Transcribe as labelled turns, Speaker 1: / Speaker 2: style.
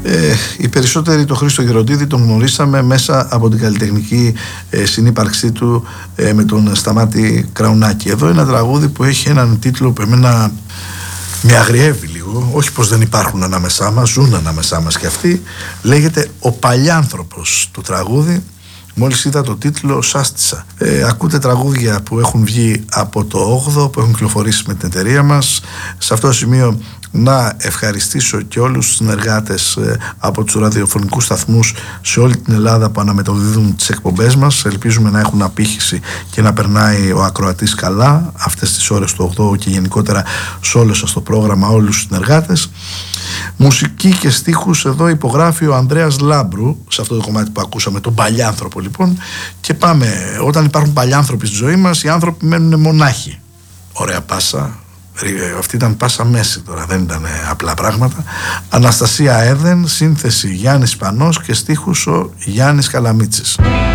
Speaker 1: Οι περισσότεροι το Χρήστο Γεροντίδη τον γνωρίσαμε μέσα από την καλλιτεχνική συνύπαρξή του με τον Σταμάτη Κραουνάκη. Εδώ ένα τραγούδι που έχει έναν τίτλο που εμένα με αγριεύει λίγο, όχι πως δεν υπάρχουν ανάμεσά μας, ζουν ανάμεσά μας και αυτοί. Λέγεται «Ο Παλιάνθρωπος» το τραγούδι. Μόλις είδα το τίτλο σάστησα. Ακούτε τραγούδια που έχουν βγει από το 8ο, που έχουν κυκλοφορήσει με την εταιρεία μας. Σε αυτό το σημείο να ευχαριστήσω και όλους τους συνεργάτες από τους ραδιοφωνικούς σταθμούς σε όλη την Ελλάδα που αναμεταδίδουν τις εκπομπές μας. Ελπίζουμε να έχουν απήχηση και να περνάει ο ακροατής καλά αυτές τις ώρες του 8 και γενικότερα σε όλο σας το πρόγραμμα, όλους τους συνεργάτες. Μουσική και στίχους εδώ υπογράφει ο Ανδρέας Λάμπρου, σε αυτό το κομμάτι που ακούσαμε, τον Παλιάνθρωπο λοιπόν. Και πάμε, όταν υπάρχουν παλιάνθρωποι στη ζωή μας, οι άνθρωποι μένουν μονάχοι. Ωραία πάσα. Αυτή ήταν πάσα μέση τώρα, δεν ήταν απλά πράγματα. Αναστασία Έδεν, σύνθεση Γιάννης Πανός και στίχους ο Γιάννης Καλαμίτσης.